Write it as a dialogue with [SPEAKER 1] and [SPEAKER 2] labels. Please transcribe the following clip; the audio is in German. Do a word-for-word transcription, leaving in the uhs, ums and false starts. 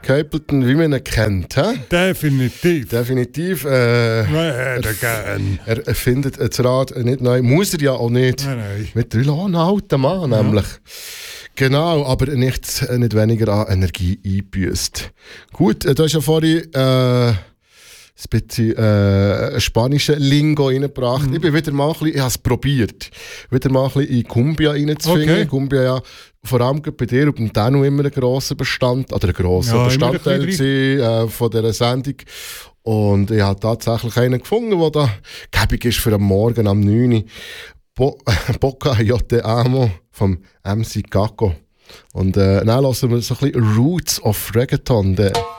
[SPEAKER 1] Capleton, wie man ihn kennt. He?
[SPEAKER 2] Definitiv.
[SPEAKER 1] Definitiv. Äh,
[SPEAKER 2] er, gern.
[SPEAKER 1] er erfindet das Rad nicht neu. Muss er ja auch nicht.
[SPEAKER 2] Nein, nein.
[SPEAKER 1] Mit drei Jahren alter Mann
[SPEAKER 2] Ja.
[SPEAKER 1] nämlich. Genau, aber nicht, nicht weniger an Energie einbüßt. Gut, du hast ja vorhin äh, ein bisschen äh, spanische Lingo reingebracht. Mhm. Ich bin wieder mal ein bisschen, ich habe es probiert, wieder mal ein bisschen in Cumbia reinzufinden.
[SPEAKER 2] Okay.
[SPEAKER 1] Cumbia ja vor allem bei dir auf dem Danu immer ein grosser Bestand, oder ein grosser
[SPEAKER 2] Ja,
[SPEAKER 1] Bestandteil
[SPEAKER 2] immer ein
[SPEAKER 1] gewesen, äh, von dieser Sendung. Und ich habe tatsächlich einen gefunden, der da gäbig ist für am Morgen am neun Uhr. Bo- Boca Yo Te Amo vom M C Kako. Und äh, dann hören wir so ein bisschen Roots of Reggaeton. Der